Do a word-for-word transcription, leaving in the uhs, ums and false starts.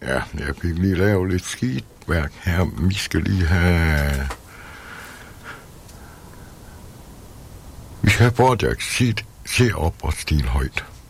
Ja, jeg fik lige lavet lidt skidtværk her. Vi skal lige have... Vi skal have Bojack sit, se op og stil højt.